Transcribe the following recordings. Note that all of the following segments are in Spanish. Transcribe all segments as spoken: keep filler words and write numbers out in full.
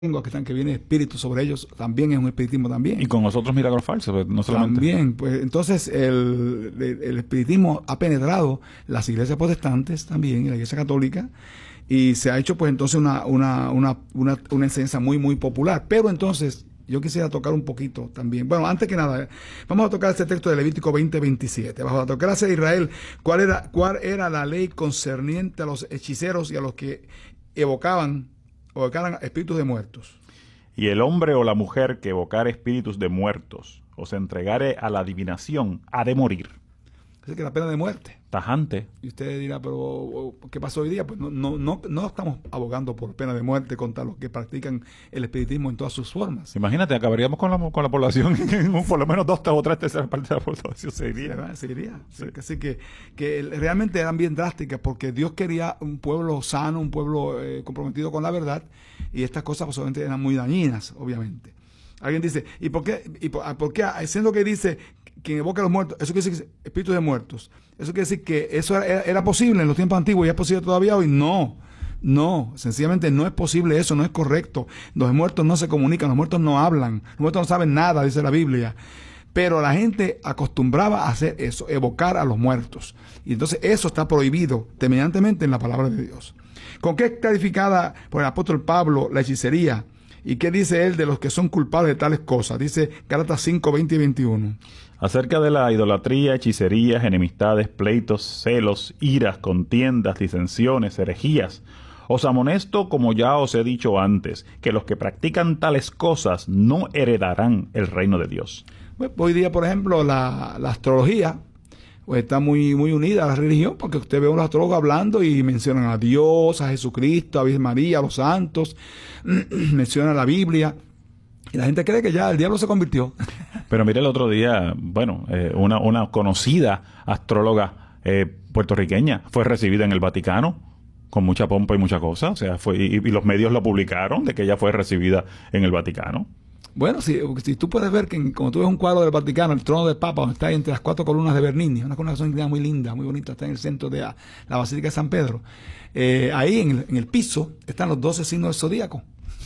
que están que viene espíritu sobre ellos, también es un espiritismo también. Y con nosotros milagros falsos, no solamente. También, pues entonces el, el, el espiritismo ha penetrado las iglesias protestantes también, y la iglesia católica, y se ha hecho pues entonces una, una, una, una, una enseñanza muy, muy popular. Pero entonces, yo quisiera tocar un poquito también. Bueno, antes que nada, vamos a tocar este texto de Levítico veinte veintisiete. Bajo la autocracia de Israel, ¿cuál era, cuál era la ley concerniente a los hechiceros y a los que evocaban o evocaran espíritus de muertos? Y el hombre o la mujer que evocare espíritus de muertos o se entregare a la adivinación ha de morir. Así que la pena de muerte. Tajante. Y usted dirá, pero ¿qué pasó hoy día? Pues no, no, no, no estamos abogando por pena de muerte contra los que practican el espiritismo en todas sus formas. Imagínate, acabaríamos con la, con la población, por lo menos dos o tres terceras partes de la población se iría. Se iría. Sí. Así que, que realmente eran bien drásticas porque Dios quería un pueblo sano, un pueblo eh, comprometido con la verdad, y estas cosas pues, obviamente eran muy dañinas, obviamente. Alguien dice, ¿y por qué? ¿Y por, por qué? Siendo que dice quien evoca a los muertos, eso quiere decir espíritus de muertos. Eso quiere decir que eso era, era posible en los tiempos antiguos y es posible todavía hoy. No, no, sencillamente no es posible eso, no es correcto. Los muertos no se comunican, los muertos no hablan, los muertos no saben nada, dice la Biblia. Pero la gente acostumbraba a hacer eso, evocar a los muertos. Y entonces eso está prohibido terminantemente en la palabra de Dios. ¿Con qué es clarificada por el apóstol Pablo la hechicería? ¿Y qué dice él de los que son culpables de tales cosas? Dice Gálatas cinco, veinte y veintiuno. Acerca de la idolatría, hechicerías, enemistades, pleitos, celos, iras, contiendas, disensiones, herejías. Os amonesto, como ya os he dicho antes, que los que practican tales cosas no heredarán el reino de Dios. Bueno, hoy día, por ejemplo, la, la astrología pues está muy, muy unida a la religión, porque usted ve a unos astrólogos hablando y mencionan a Dios, a Jesucristo, a Virgen María, a los santos, mencionan la Biblia, y la gente cree que ya el diablo se convirtió. Pero mire, el otro día, bueno, eh, una, una conocida astróloga eh, puertorriqueña fue recibida en el Vaticano con mucha pompa y mucha cosa, o sea, fue y, y los medios lo publicaron de que ella fue recibida en el Vaticano. Bueno, si, si tú puedes ver que como tú ves un cuadro del Vaticano, el trono del Papa, donde está ahí entre las cuatro columnas de Bernini, una columna muy linda, muy bonita, está en el centro de la, la Basílica de San Pedro. Eh, ahí en el, en el piso están los doce signos del zodíaco.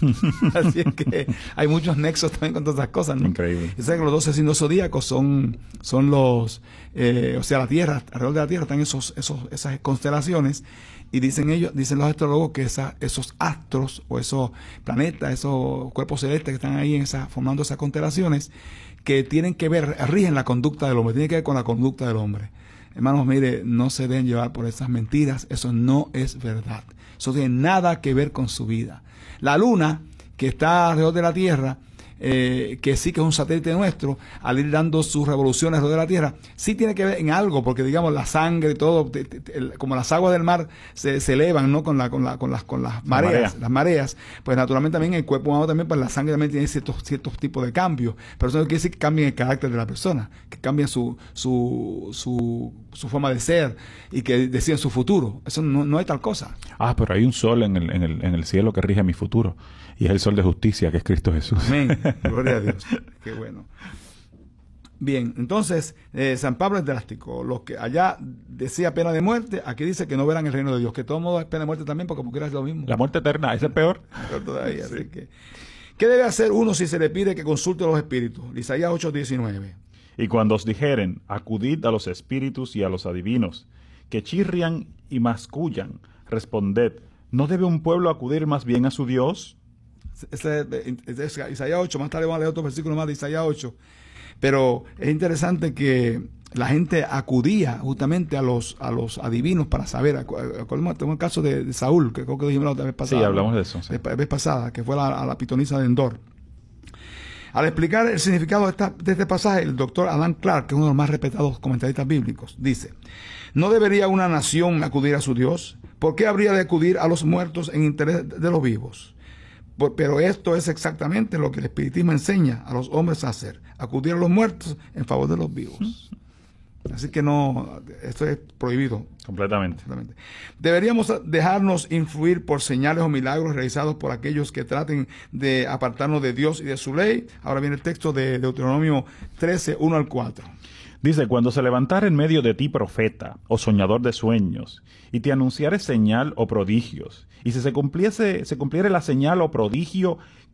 Así es que hay muchos nexos también con todas esas cosas, ¿no? Increíble. Y sabes que los doce signos zodíacos son, son los, eh, o sea, la Tierra, alrededor de la Tierra están esos, esos, esas constelaciones, y dicen ellos, dicen los astrólogos que esa, esos astros o esos planetas, esos cuerpos celestes que están ahí en esa, formando esas constelaciones, que tienen que ver, rigen la conducta del hombre, tienen que ver con la conducta del hombre. Hermanos, mire, no se deben llevar por esas mentiras, eso no es verdad. Eso tiene nada que ver con su vida. La luna, que está alrededor de la Tierra, eh, que sí que es un satélite nuestro, al ir dando sus revoluciones alrededor de la Tierra, sí tiene que ver en algo, porque digamos la sangre y todo, te, te, te, como las aguas del mar se, se elevan, ¿no? Con la, con la, con las, con las mareas, Marea. las mareas, pues naturalmente también el cuerpo humano también, pues la sangre también tiene ciertos, ciertos tipos de cambios, pero eso no quiere decir que cambien el carácter de la persona, que cambien su, su, su, su forma de ser y que deciden su futuro. Eso no, no hay tal cosa. Ah, pero hay un sol en el, en el, en el cielo que rige mi futuro, y es el sol de justicia, que es Cristo Jesús. Amén. Gloria a Dios. Qué bueno. Bien, entonces, eh, San Pablo es drástico. Los que allá decía pena de muerte, aquí dice que no verán el reino de Dios, que de todo modo es pena de muerte también, porque como quiera es lo mismo. La muerte eterna, ese es peor. Peor todavía, sí. Así que, ¿qué debe hacer uno si se le pide que consulte a los espíritus? Isaías ocho diecinueve. Y cuando os dijeren, acudid a los espíritus y a los adivinos, que chirrian y mascullan, responded, ¿no debe un pueblo acudir más bien a su Dios? Ese es Isaías ocho, más tarde vamos a leer otro versículo más de Isaías ocho. Pero es interesante que la gente acudía justamente a los a los adivinos para saber. Acordemos el caso de, de Saúl, que creo que dijimos la vez pasada. Sí, hablamos de eso. Sí. La vez pasada, que fue la, a la pitonisa de Endor. Al explicar el significado de, esta, de este pasaje, el doctor Adam Clark, que es uno de los más respetados comentaristas bíblicos, dice: ¿no debería una nación acudir a su Dios? ¿Por qué habría de acudir a los muertos en interés de los vivos? Pero esto es exactamente lo que el espiritismo enseña a los hombres a hacer, acudir a los muertos en favor de los vivos. Así que no, esto es prohibido. Completamente. Completamente. Deberíamos dejarnos influir por señales o milagros realizados por aquellos que traten de apartarnos de Dios y de su ley. Ahora viene el texto de Deuteronomio trece, uno al cuatro. Dice, cuando se levantara en medio de ti profeta o soñador de sueños, y te anunciare señal o prodigios, y si se cumpliese, se cumpliere la señal o prodigio